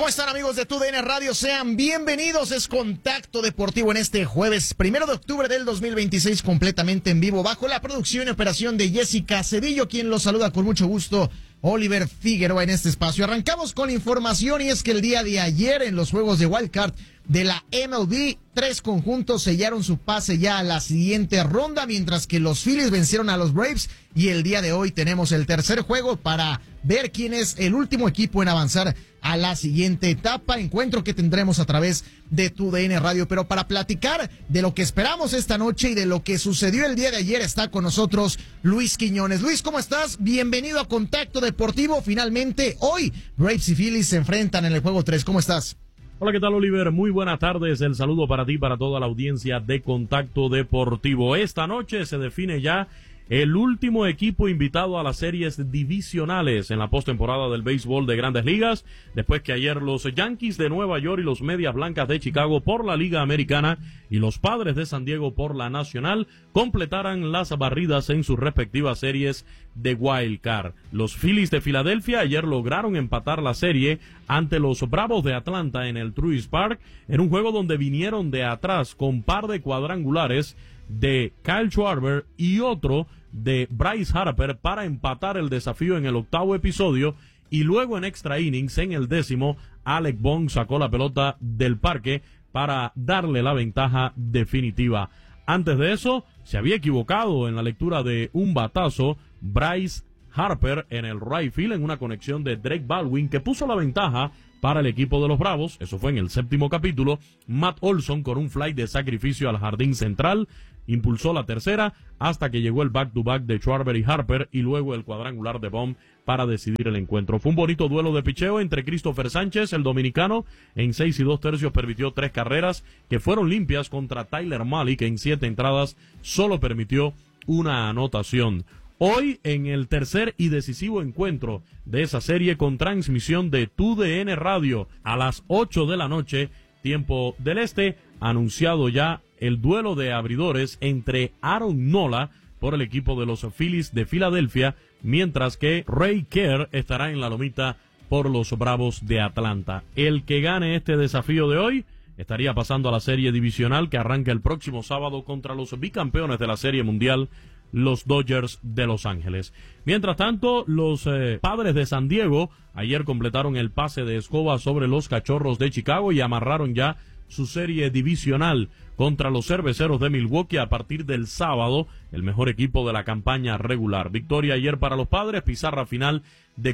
¿Cómo están, amigos de TUDN Radio? Sean bienvenidos. Es Contacto Deportivo en este jueves 1 de octubre del 2026, completamente en vivo, bajo la producción y operación de Jessica Cedillo, quien los saluda con mucho gusto, Oliver Figueroa, en este espacio. Arrancamos con la información, y es que el día de ayer, en los juegos de Wildcard de la MLB, 3 conjuntos sellaron su pase ya a la siguiente ronda, mientras que los Phillies vencieron a los Braves, y el día de hoy tenemos el tercer juego para ver quién es el último equipo en avanzar a la siguiente etapa, encuentro que tendremos a través de TUDN Radio. Pero para platicar de lo que esperamos esta noche y de lo que sucedió el día de ayer, está con nosotros Luis Quiñones. Luis, ¿cómo estás? Bienvenido a Contacto Deportivo. Finalmente, hoy Braves y Phillies se enfrentan en el juego 3. ¿Cómo estás? Hola, ¿qué tal, Oliver? Muy buenas tardes. El saludo para ti y para toda la audiencia de Contacto Deportivo. Esta noche se define ya el último equipo invitado a las series divisionales en la postemporada del béisbol de Grandes Ligas, después que ayer los Yankees de Nueva York y los Medias Blancas de Chicago por la Liga Americana y los Padres de San Diego por la Nacional completaran las barridas en sus respectivas series de Wild Card. Los Phillies de Filadelfia ayer lograron empatar la serie ante los Bravos de Atlanta en el Truist Park, en un juego donde vinieron de atrás con par de cuadrangulares de Kyle Schwarber y otro de Bryce Harper para empatar el desafío en el octavo episodio, y luego en extra innings, en el 10º, Alec Bohm sacó la pelota del parque para darle la ventaja definitiva. Antes de eso, se había equivocado en la lectura de un batazo Bryce Harper en el right field en una conexión de Drake Baldwin que puso la ventaja para el equipo de los Bravos. Eso fue en el 7º capítulo. Matt Olson, con un fly de sacrificio al jardín central, impulsó la tercera hasta que llegó el back-to-back de Schwarber y Harper, y luego el cuadrangular de Bohm para decidir el encuentro. Fue un bonito duelo de picheo entre Christopher Sánchez, el dominicano, en 6 2/3 permitió 3 carreras que fueron limpias, contra Tyler Mahle, que en 7 entradas solo permitió una anotación. Hoy, en el tercer y decisivo encuentro de esa serie, con transmisión de TUDN Radio a las 8 de la noche, tiempo del este, anunciado ya el duelo de abridores entre Aaron Nola por el equipo de los Phillies de Filadelfia, mientras que Ray Kerr estará en la lomita por los Bravos de Atlanta. El que gane este desafío de hoy estaría pasando a la serie divisional, que arranca el próximo sábado contra los bicampeones de la Serie Mundial, los Dodgers de Los Ángeles. Mientras tanto, los Padres de San Diego ayer completaron el pase de escoba sobre los Cachorros de Chicago y amarraron ya su serie divisional contra los Cerveceros de Milwaukee a partir del sábado, el mejor equipo de la campaña regular. Victoria ayer para los Padres, pizarra final de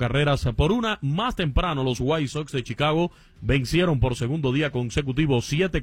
4-1. Más temprano, los White Sox de Chicago vencieron por segundo día consecutivo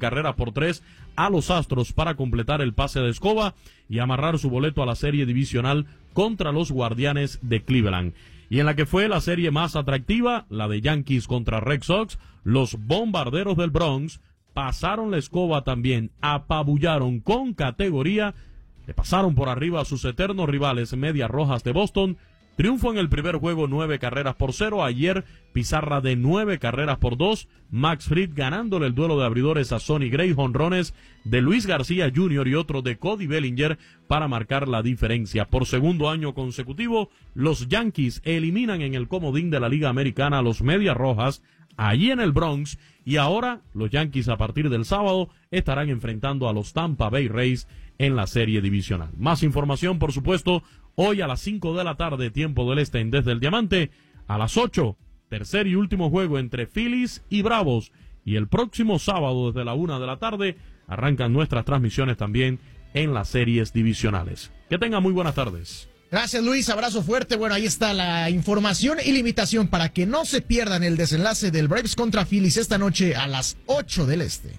7-3 a los Astros para completar el pase de escoba y amarrar su boleto a la serie divisional contra los Guardianes de Cleveland. Y en la que fue la serie más atractiva, la de Yankees contra Red Sox, los Bombarderos del Bronx pasaron la escoba también, apabullaron con categoría, le pasaron por arriba a sus eternos rivales Medias Rojas de Boston. Triunfo en el primer juego 9-0. Ayer pizarra de 9-2. Max Fried ganándole el duelo de abridores a Sonny Gray, jonrones de Luis García Jr. y otro de Cody Bellinger para marcar la diferencia. Por segundo año consecutivo, los Yankees eliminan en el comodín de la Liga Americana a los Medias Rojas allí en el Bronx, y ahora los Yankees a partir del sábado estarán enfrentando a los Tampa Bay Rays en la serie divisional. Más información, por supuesto, hoy a las 5 de la tarde, tiempo del este, en Desde el Diamante. A las 8, tercer y último juego entre Phillies y Bravos. Y el próximo sábado, desde la 1 de la tarde, arrancan nuestras transmisiones también en las series divisionales. Que tengan muy buenas tardes. Gracias, Luis, abrazo fuerte. Bueno, ahí está la información y la invitación para que no se pierdan el desenlace del Braves contra Phillies esta noche a las 8 del este.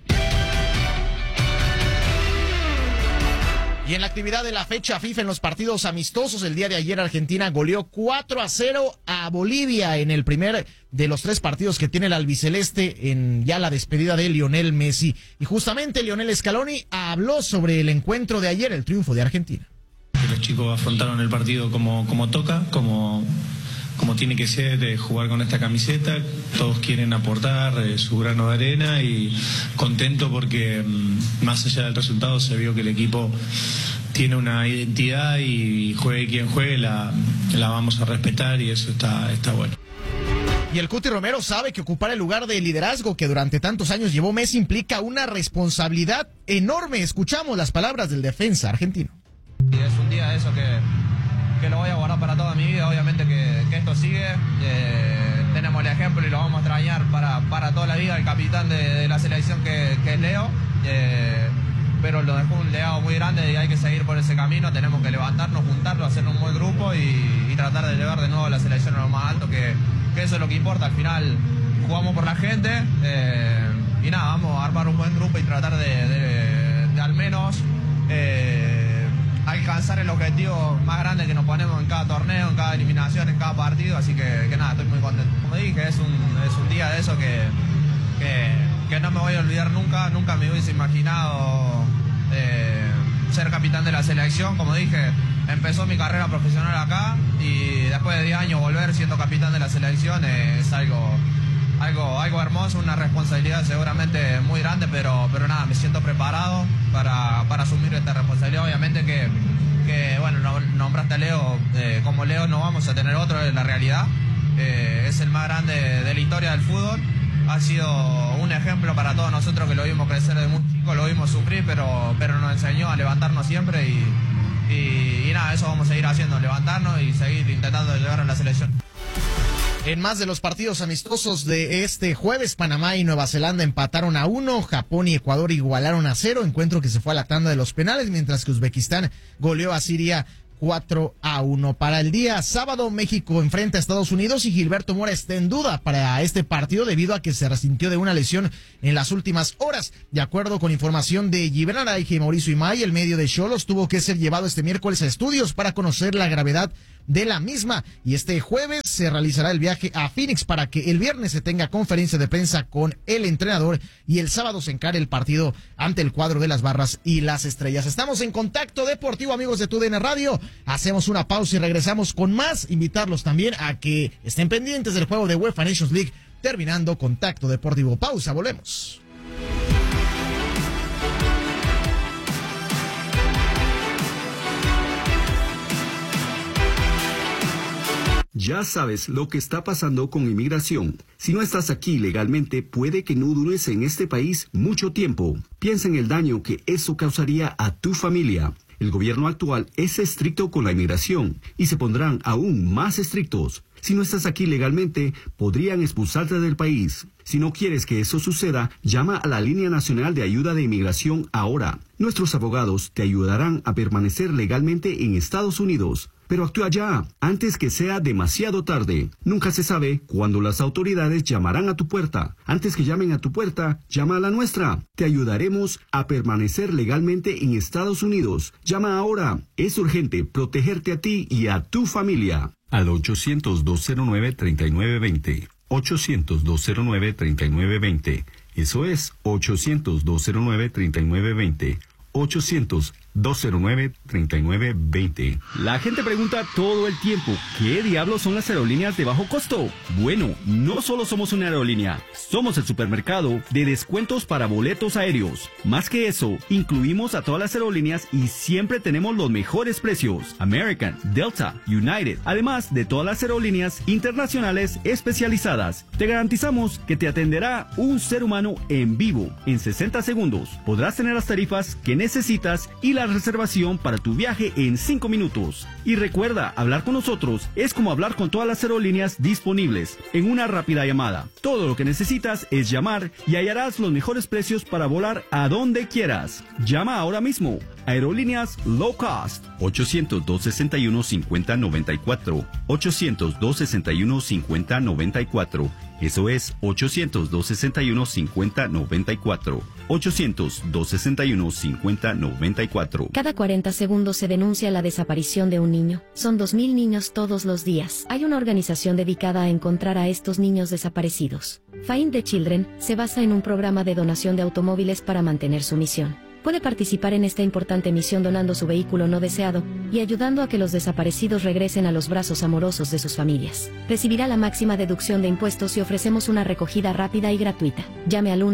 Y en la actividad de la fecha FIFA en los partidos amistosos, el día de ayer Argentina goleó 4-0 a Bolivia en el primer de los 3 partidos que tiene el albiceleste en ya la despedida de Lionel Messi. Y justamente Lionel Scaloni habló sobre el encuentro de ayer, el triunfo de Argentina. Los chicos afrontaron el partido como toca, como tiene que ser, jugar con esta camiseta. Todos quieren aportar su grano de arena, y contento porque más allá del resultado se vio que el equipo tiene una identidad, y juegue quien juegue la vamos a respetar, y eso está bueno. Y el Cuti Romero sabe que ocupar el lugar de liderazgo que durante tantos años llevó Messi implica una responsabilidad enorme. Escuchamos las palabras del defensa argentino. Y es un día de eso que lo voy a guardar para toda mi vida. Obviamente que esto sigue. Tenemos el ejemplo y lo vamos a extrañar para toda la vida. El capitán de la selección que es Leo. Pero lo dejó un legado muy grande y hay que seguir por ese camino. Tenemos que levantarnos, juntarnos, hacer un buen grupo y tratar de llevar de nuevo a la selección a lo más alto, que eso es lo que importa. Al final jugamos por la gente y nada, vamos a armar un buen grupo y tratar de al menos alcanzar el objetivo más grande que nos ponemos en cada torneo, en cada eliminación, en cada partido. Así que nada, estoy muy contento. Como dije, es un día de eso que no me voy a olvidar nunca. Nunca me hubiese imaginado ser capitán de la selección. Como dije, empezó mi carrera profesional acá y después de 10 años volver siendo capitán de la selección es algo hermoso, una responsabilidad seguramente muy grande, pero nada, me siento preparado para asumir esta responsabilidad. Obviamente que bueno, nombraste a Leo, como Leo no vamos a tener otro, es la realidad. Es el más grande de la historia del fútbol. Ha sido un ejemplo para todos nosotros que lo vimos crecer desde muy chico, lo vimos sufrir, pero nos enseñó a levantarnos siempre y nada, eso vamos a seguir haciendo, levantarnos y seguir intentando llegar a la selección. En más de los partidos amistosos de este jueves, Panamá y Nueva Zelanda empataron a 1, Japón y Ecuador igualaron a 0, encuentro que se fue a la tanda de los penales, mientras que Uzbekistán goleó a Siria 4-1. Para el día sábado, México enfrenta a Estados Unidos y Gilberto Mora está en duda para este partido debido a que se resintió de una lesión en las últimas horas. De acuerdo con información de Gibran Araige y Mauricio Imay, el medio de Xolos tuvo que ser llevado este miércoles a estudios para conocer la gravedad de la misma, y este jueves se realizará el viaje a Phoenix para que el viernes se tenga conferencia de prensa con el entrenador y el sábado se encare el partido ante el cuadro de las Barras y las Estrellas. Estamos en Contacto Deportivo, amigos de TUDN Radio. Hacemos una pausa y regresamos con más. Invitarlos también a que estén pendientes del juego de UEFA Nations League terminando Contacto Deportivo. Pausa, volvemos. Ya sabes lo que está pasando con inmigración. Si no estás aquí legalmente, puede que no dures en este país mucho tiempo. Piensa en el daño que eso causaría a tu familia. El gobierno actual es estricto con la inmigración y se pondrán aún más estrictos. Si no estás aquí legalmente, podrían expulsarte del país. Si no quieres que eso suceda, llama a la Línea Nacional de Ayuda de Inmigración ahora. Nuestros abogados te ayudarán a permanecer legalmente en Estados Unidos. Pero actúa ya, antes que sea demasiado tarde. Nunca se sabe cuándo las autoridades llamarán a tu puerta. Antes que llamen a tu puerta, llama a la nuestra. Te ayudaremos a permanecer legalmente en Estados Unidos. Llama ahora. Es urgente protegerte a ti y a tu familia. Al 800-209-3920. 800-209-3920. Eso es 800-209-3920. 800-209-3920. La gente pregunta todo el tiempo, ¿qué diablos son las aerolíneas de bajo costo? Bueno, no solo somos una aerolínea, somos el supermercado de descuentos para boletos aéreos. Más que eso, incluimos a todas las aerolíneas y siempre tenemos los mejores precios. American, Delta, United, además de todas las aerolíneas internacionales especializadas. Te garantizamos que te atenderá un ser humano en vivo. En 60 segundos podrás tener las tarifas que necesitas y la reservación para tu viaje en 5 minutos. Y recuerda, hablar con nosotros es como hablar con todas las aerolíneas disponibles en una rápida llamada. Todo lo que necesitas es llamar y hallarás los mejores precios para volar a donde quieras. Llama ahora mismo. Aerolíneas Low Cost. 800-261-5094. 800-261-5094. Eso es 800-261-5094. 800-261-5094. Cada 40 segundos se denuncia la desaparición de un niño. Son 2.000 niños todos los días. Hay una organización dedicada a encontrar a estos niños desaparecidos. Find the Children se basa en un programa de donación de automóviles para mantener su misión. Puede participar en esta importante misión donando su vehículo no deseado y ayudando a que los desaparecidos regresen a los brazos amorosos de sus familias. Recibirá la máxima deducción de impuestos y ofrecemos una recogida rápida y gratuita. Llame al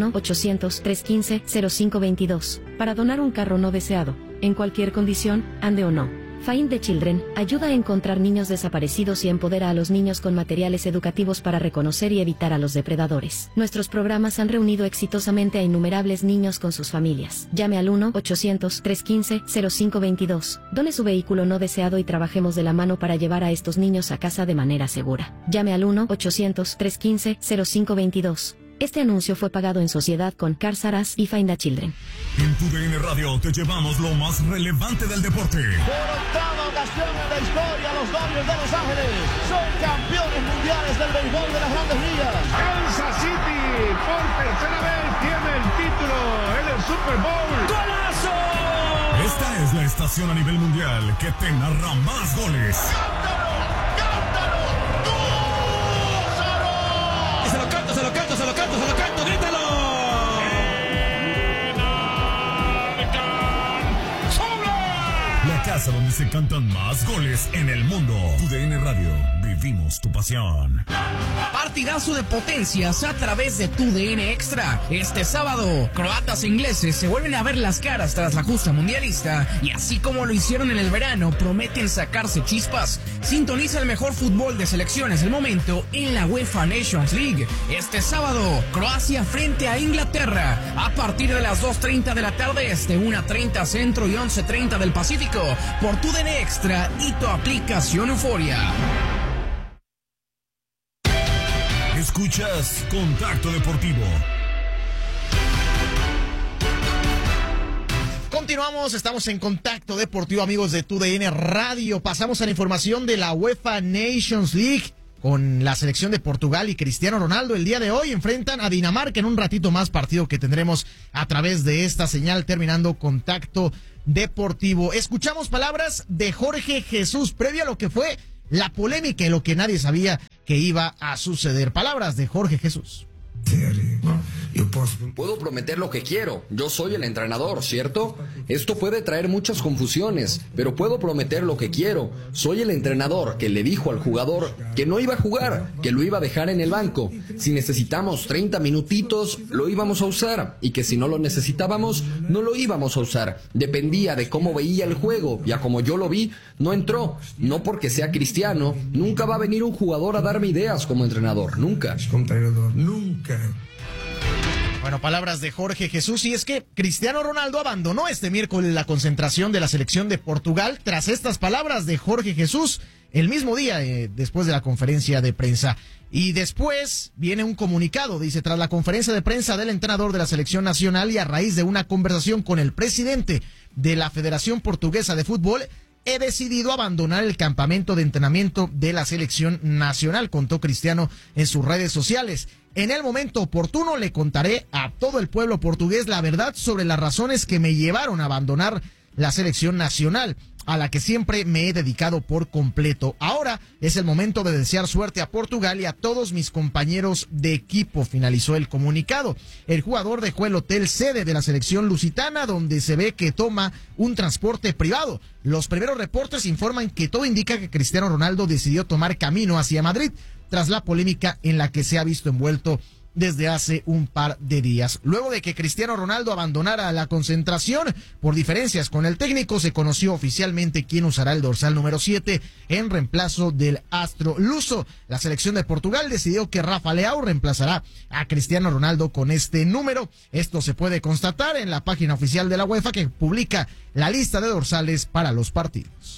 1-800-315-0522 para donar un carro no deseado, en cualquier condición, ande o no. Find the Children ayuda a encontrar niños desaparecidos y empodera a los niños con materiales educativos para reconocer y evitar a los depredadores. Nuestros programas han reunido exitosamente a innumerables niños con sus familias. Llame al 1-800-315-0522. Done su vehículo no deseado y trabajemos de la mano para llevar a estos niños a casa de manera segura. Llame al 1-800-315-0522. Este anuncio fue pagado en sociedad con Cars R Us y Find the Children. En TUDN Radio te llevamos lo más relevante del deporte. Por octava ocasión en la historia, los Dodgers de Los Ángeles son campeones mundiales del béisbol de las Grandes Ligas. Kansas City por tercera vez tiene el título en el Super Bowl. ¡Golazo! Esta es la estación a nivel mundial que te narra más goles. Se lo canto, grítalo. La casa donde se cantan más goles en el mundo. TUDN Radio, vivimos tu pasión. Partidazo de potencias a través de TUDN Extra. Este sábado, croatas e ingleses se vuelven a ver las caras tras la justa mundialista y así como lo hicieron en el verano, prometen sacarse chispas. Sintoniza el mejor fútbol de selecciones del momento en la UEFA Nations League. Este sábado, Croacia frente a Inglaterra a partir de las 2:30 de la tarde este, 1:30 centro y 11:30 del Pacífico por TUDN Extra y tu aplicación Euforia. Escuchas Contacto Deportivo. Continuamos, estamos en Contacto Deportivo, amigos de TUDN Radio. Pasamos a la información de la UEFA Nations League con la selección de Portugal y Cristiano Ronaldo. El día de hoy enfrentan a Dinamarca en un ratito más, partido que tendremos a través de esta señal, terminando Contacto Deportivo. Escuchamos palabras de Jorge Jesús previo a lo que fue la polémica y lo que nadie sabía que iba a suceder. Palabras de Jorge Jesús. Puedo prometer lo que quiero, yo soy el entrenador, ¿cierto? Esto puede traer muchas confusiones, pero puedo prometer lo que quiero. Soy el entrenador que le dijo al jugador que no iba a jugar, que lo iba a dejar en el banco. Si necesitamos 30 minutitos, lo íbamos a usar, y que si no lo necesitábamos, no lo íbamos a usar. Dependía de cómo veía el juego, y a como yo lo vi, no entró. No porque sea Cristiano, nunca va a venir un jugador a darme ideas como entrenador, nunca. Nunca. Bueno, palabras de Jorge Jesús, y es que Cristiano Ronaldo abandonó este miércoles la concentración de la selección de Portugal tras estas palabras de Jorge Jesús el mismo día después de la conferencia de prensa. Y después viene un comunicado, dice, tras la conferencia de prensa del entrenador de la selección nacional y a raíz de una conversación con el presidente de la Federación Portuguesa de Fútbol, he decidido abandonar el campamento de entrenamiento de la selección nacional, contó Cristiano en sus redes sociales. En el momento oportuno le contaré a todo el pueblo portugués la verdad sobre las razones que me llevaron a abandonar la selección nacional, a la que siempre me he dedicado por completo. Ahora es el momento de desear suerte a Portugal y a todos mis compañeros de equipo, finalizó el comunicado. El jugador dejó el hotel sede de la selección lusitana, donde se ve que toma un transporte privado. Los primeros reportes informan que todo indica que Cristiano Ronaldo decidió tomar camino hacia Madrid, tras la polémica en la que se ha visto envuelto desde hace un par de días. Luego de que Cristiano Ronaldo abandonara la concentración por diferencias con el técnico, se conoció oficialmente quién usará el dorsal número 7 en reemplazo del astro luso. La selección de Portugal decidió que Rafa Leao reemplazará a Cristiano Ronaldo con este número. Esto se puede constatar en la página oficial de la UEFA, que publica la lista de dorsales para los partidos.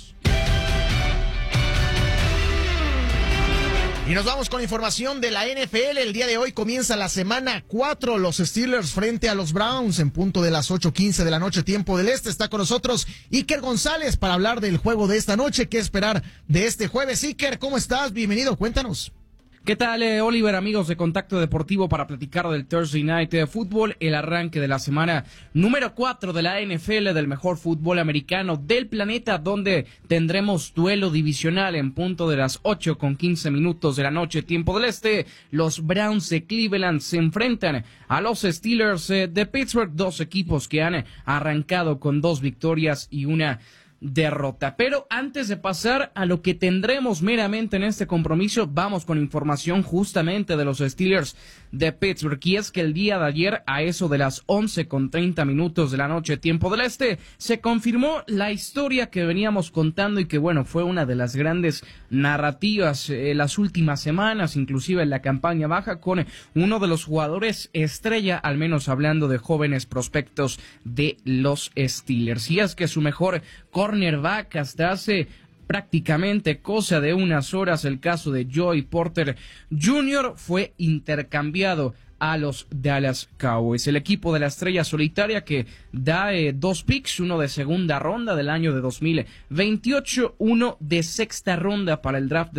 Y nos vamos con información de la NFL. El día de hoy comienza la semana 4. Los Steelers frente a los Browns en punto de las 8:15 de la noche, tiempo del este. Está con nosotros Iker González para hablar del juego de esta noche. ¿Qué esperar de este jueves? Iker, ¿cómo estás? Bienvenido, cuéntanos. ¿Qué tal, Oliver, amigos de Contacto Deportivo, para platicar del Thursday Night Football, el arranque de la semana número 4 de la NFL, del mejor fútbol americano del planeta, donde tendremos duelo divisional en punto de las 8:15 de la noche, tiempo del este. Los Browns de Cleveland se enfrentan a los Steelers de Pittsburgh, dos equipos que han arrancado con 2 victorias y una derrota. Pero antes de pasar a lo que tendremos meramente en este compromiso, vamos con información justamente de los Steelers de Pittsburgh. Y es que el día de ayer, a eso de las 11:30 de la noche, tiempo del este, se confirmó la historia que veníamos contando y que, bueno, fue una de las grandes narrativas las últimas semanas, inclusive en la campaña baja, con uno de los jugadores estrella, al menos hablando de jóvenes prospectos de los Steelers. Y es que su mejor cornerback hasta hace prácticamente cosa de unas horas, el caso de Joey Porter Jr., fue intercambiado a los Dallas Cowboys. El equipo de la estrella solitaria que da 2 picks, uno de segunda ronda del año de 2028, uno de sexta ronda para el draft de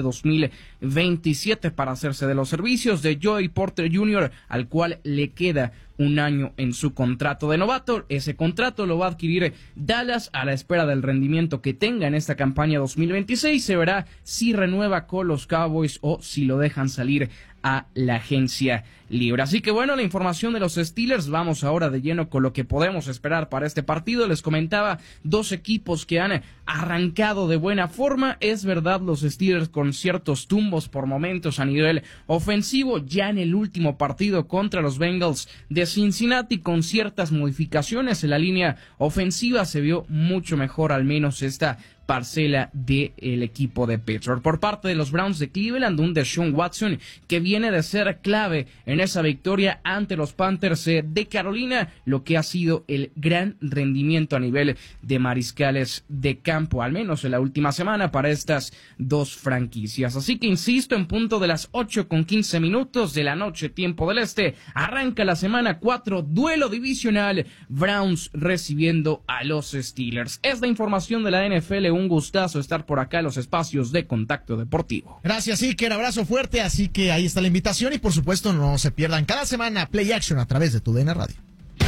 2027 para hacerse de los servicios de Joey Porter Jr., al cual le queda un año en su contrato de novato. Ese contrato lo va a adquirir Dallas a la espera del rendimiento que tenga en esta campaña 2026. Se verá si renueva con los Cowboys o si lo dejan salir a la agencia libre. Así que bueno, la información de los Steelers. Vamos ahora de lleno con lo que podemos esperar para este partido. Les comentaba, 2 equipos que han arrancado de buena forma. Es verdad, los Steelers con ciertos tumbos por momentos a nivel ofensivo, ya en el último partido contra los Bengals de Cincinnati, con ciertas modificaciones en la línea ofensiva, se vio mucho mejor, al menos esta parcela del equipo de Pittsburgh. Por parte de los Browns de Cleveland, un Deshaun Watson que viene de ser clave en esa victoria ante los Panthers de Carolina, lo que ha sido el gran rendimiento a nivel de mariscales de campo, al menos en la última semana, para estas 2 franquicias. Así que insisto, en punto de las 8:15 de la noche, tiempo del este, arranca la semana 4, duelo divisional, Browns recibiendo a los Steelers. Es la información de la NFL. Un gustazo estar por acá en los espacios de Contacto Deportivo. Gracias, Iker, abrazo fuerte, así que ahí está la invitación y por supuesto no se pierdan cada semana Play Action a través de TUDN Radio.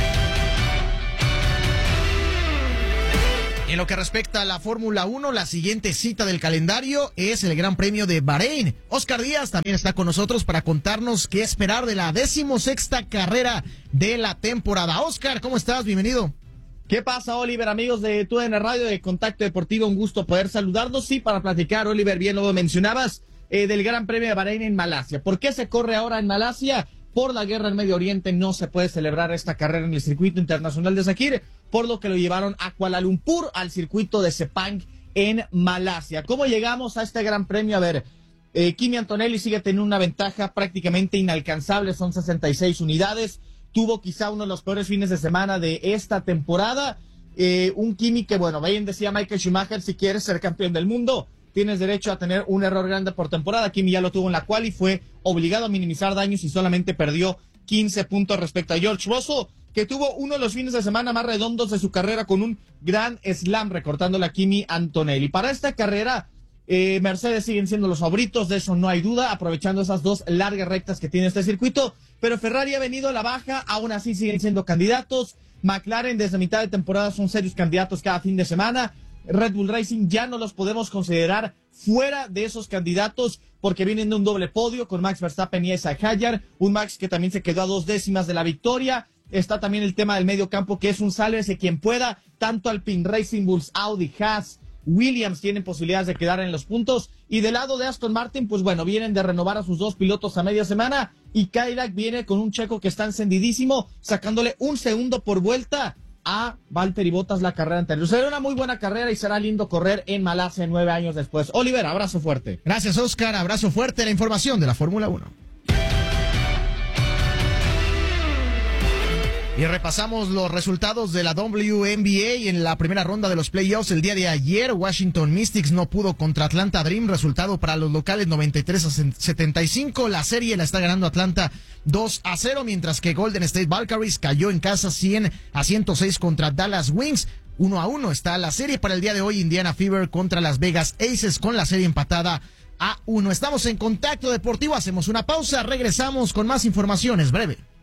En lo que respecta a la Fórmula 1, la siguiente cita del calendario es el Gran Premio de Bahrein. Oscar Díaz también está con nosotros para contarnos qué esperar de la 16ª carrera de la temporada. Oscar, ¿cómo estás? Bienvenido. ¿Qué pasa, Oliver? Amigos de TUDN Radio, de Contacto Deportivo, un gusto poder saludarlos. Sí, para platicar, Oliver, bien lo mencionabas, del Gran Premio de Bahrein en Malasia. ¿Por qué se corre ahora en Malasia? Por la guerra en Medio Oriente no se puede celebrar esta carrera en el circuito internacional de Sakir, por lo que lo llevaron a Kuala Lumpur, al circuito de Sepang en Malasia. ¿Cómo llegamos a este Gran Premio? A ver, Kimi Antonelli sigue teniendo una ventaja prácticamente inalcanzable, son 66 unidades. Tuvo quizá uno de los peores fines de semana de esta temporada. Un Kimi que, bueno, bien decía Michael Schumacher, si quieres ser campeón del mundo, tienes derecho a tener un error grande por temporada. Kimi ya lo tuvo en la quali, fue obligado a minimizar daños y solamente perdió 15 puntos respecto a George Russell, que tuvo uno de los fines de semana más redondos de su carrera con un gran slam recortándole a Kimi Antonelli. Para esta carrera, Mercedes siguen siendo los favoritos, de eso no hay duda, aprovechando esas 2 largas rectas que tiene este circuito, pero Ferrari ha venido a la baja, aún así siguen siendo candidatos. McLaren desde mitad de temporada son serios candidatos cada fin de semana. Red Bull Racing ya no los podemos considerar fuera de esos candidatos porque vienen de un doble podio con Max Verstappen y Isaac Hadjar, un Max que también se quedó a 2 décimas de la victoria. Está también el tema del medio campo, que es un sálvese quien pueda, tanto Alpine Racing Bulls, Audi, Haas, Williams tienen posibilidades de quedar en los puntos. Y del lado de Aston Martin, pues bueno, vienen de renovar a sus 2 pilotos a media semana. Y Cadillac viene con un checo que está encendidísimo, sacándole 1 segundo por vuelta a Valtteri Bottas la carrera anterior. Será una muy buena carrera y será lindo correr en Malasia 9 años después. Oliver, abrazo fuerte. Gracias, Oscar. Abrazo fuerte. La información de la Fórmula 1. Y repasamos los resultados de la WNBA en la primera ronda de los playoffs el día de ayer. Washington Mystics no pudo contra Atlanta Dream, resultado para los locales 93-75. La serie la está ganando Atlanta 2-0, mientras que Golden State Valkyries cayó en casa 100-106 contra Dallas Wings. 1-1 está la serie para el día de hoy. Indiana Fever contra Las Vegas Aces con la serie empatada a 1. Estamos en Contacto Deportivo, hacemos una pausa, regresamos con más informaciones breve.